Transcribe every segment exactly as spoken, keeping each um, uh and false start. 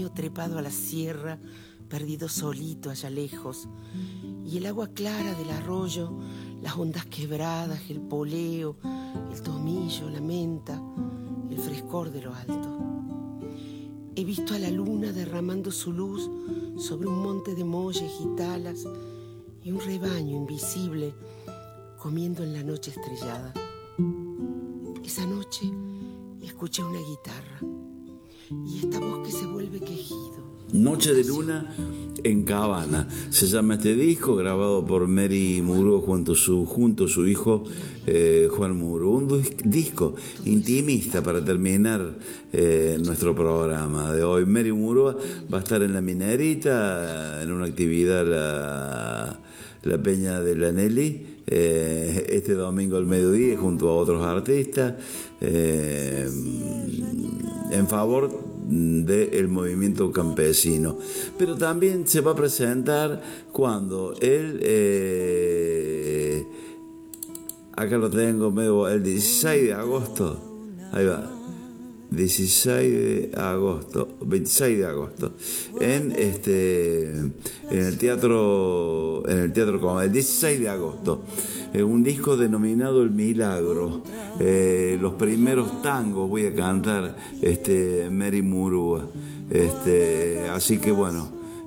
trepado a la sierra, perdido solito allá lejos, y el agua clara del arroyo, las ondas quebradas, el poleo, el tomillo, la menta, el frescor de lo alto. He visto a la luna derramando su luz sobre un monte de molles y talas y un rebaño invisible comiendo en la noche estrellada. Esa noche escuché una guitarra y esta voz que se vuelve quejido. Noche de Luna en Cabana se llama este disco, grabado por Mary Murúa junto a su, junto a su hijo eh, Juan Murúa. Un disco intimista para terminar eh, nuestro programa de hoy. Mary Murúa va a estar en La Minerita, en una actividad, la, la Peña de la Nelly, eh, este domingo al mediodía, junto a otros artistas, eh, en favor del movimiento campesino. Pero también se va a presentar cuando él, eh, acá lo tengo, medio, el dieciséis de agosto, ahí va, dieciséis de agosto, veintiséis de agosto, en este, en el teatro, en el teatro como el dieciséis de agosto, eh, un disco denominado El Milagro. Eh, los primeros tangos voy a cantar, este, Mary Murúa, este, así que bueno,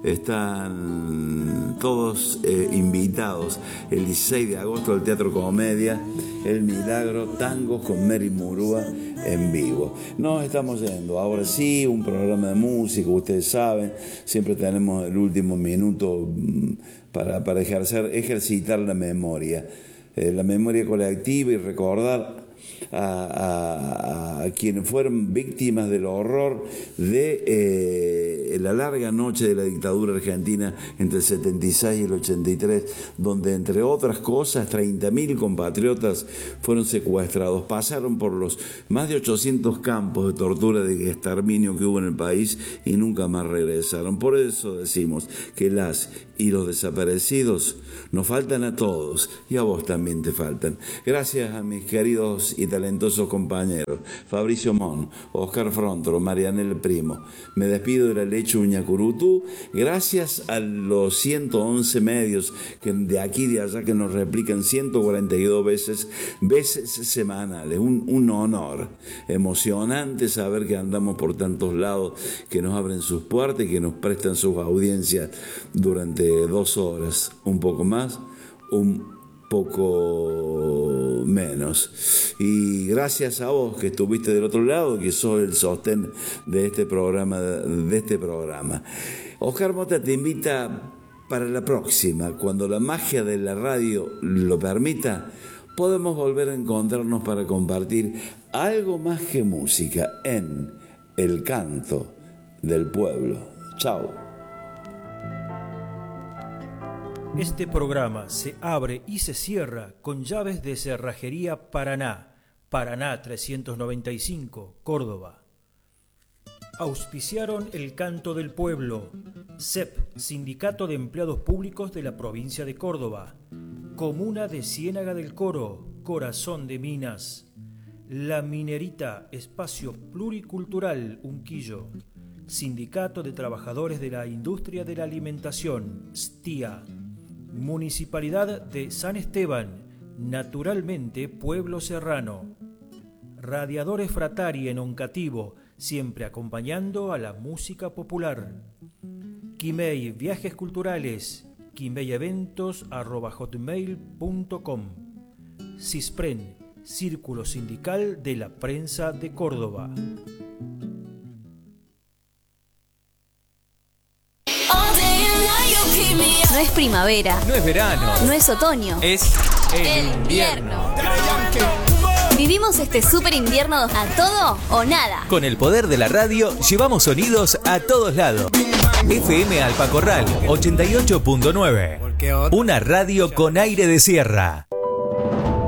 están todos eh, invitados el dieciséis de agosto al Teatro Comedia, El Milagro, tangos con Mary Murúa en vivo. Nos estamos yendo, ahora sí, un programa de música, ustedes saben, siempre tenemos el último minuto para, para ejercer, ejercitar la memoria, eh, la memoria colectiva y recordar A, a, a quienes fueron víctimas del horror de eh, la larga noche de la dictadura argentina entre el setenta y seis y el ochenta y tres, donde entre otras cosas treinta mil compatriotas fueron secuestrados, pasaron por los más de ochocientos campos de tortura, de exterminio que hubo en el país y nunca más regresaron. Por eso decimos que las y los desaparecidos nos faltan a todos, y a vos también te faltan. Gracias a mis queridos y talentosos compañeros Fabricio Mon, Oscar Frontro, Marianel Primo. Me despido de la Leche Uñacurutú. Gracias a los ciento once medios que de aquí y de allá que nos replican ciento cuarenta y dos veces, veces semanales. Un, un honor emocionante saber que andamos por tantos lados, que nos abren sus puertas y que nos prestan sus audiencias durante dos horas, un poco más, un poco menos. Y gracias a vos que estuviste del otro lado, que sos el sostén de este programa, de este programa. Oscar Mota te invita para la próxima, cuando la magia de la radio lo permita, podemos volver a encontrarnos para compartir algo más que música en El Canto del Pueblo. Chao. Este programa se abre y se cierra con llaves de Cerrajería Paraná, Paraná trescientos noventa y cinco, Córdoba. Auspiciaron El Canto del Pueblo, C E P, Sindicato de Empleados Públicos de la Provincia de Córdoba, Comuna de Ciénaga del Coro, Corazón de Minas, La Minerita, Espacio Pluricultural Unquillo, Sindicato de Trabajadores de la Industria de la Alimentación, S T I A, Municipalidad de San Esteban, naturalmente Pueblo Serrano. Radiadores Fratari en Oncativo, siempre acompañando a la música popular. Quimei Viajes Culturales, quimeyeventos arroba hotmail punto com. CISPREN, Círculo Sindical de la Prensa de Córdoba. No es primavera. No es verano. No es otoño. Es el, el invierno. invierno. Vivimos este super invierno a todo o nada. Con el poder de la radio llevamos sonidos a todos lados. F M Alpacorral ochenta y ocho punto nueve. Una radio con aire de sierra.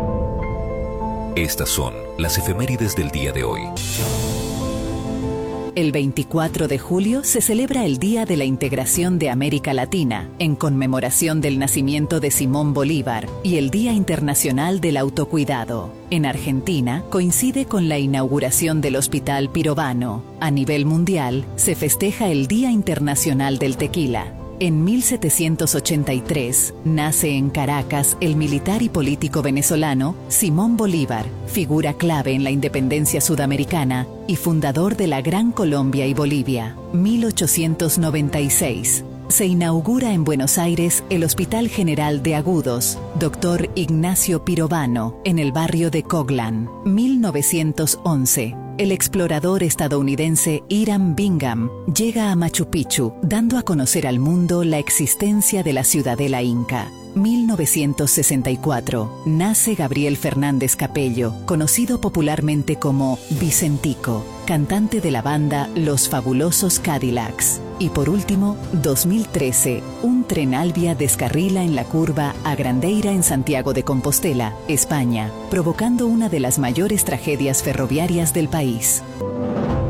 Estas son las efemérides del día de hoy. El veinticuatro de julio se celebra el Día de la Integración de América Latina, en conmemoración del nacimiento de Simón Bolívar, y el Día Internacional del Autocuidado. En Argentina coincide con la inauguración del Hospital Pirovano. A nivel mundial se festeja el Día Internacional del Tequila. En mil setecientos ochenta y tres nace en Caracas el militar y político venezolano Simón Bolívar, figura clave en la independencia sudamericana y fundador de la Gran Colombia y Bolivia. mil ochocientos noventa y seis. Se inaugura en Buenos Aires el Hospital General de Agudos, doctor Ignacio Pirovano, en el barrio de Coglan. mil novecientos once. El explorador estadounidense Hiram Bingham llega a Machu Picchu, dando a conocer al mundo la existencia de la ciudadela inca. mil novecientos sesenta y cuatro. Nace Gabriel Fernández Capello, conocido popularmente como Vicentico, cantante de la banda Los Fabulosos Cadillacs. Y por último, dos mil trece, un tren Alvia descarrila en la curva a Grandeira en Santiago de Compostela, España, provocando una de las mayores tragedias ferroviarias del país.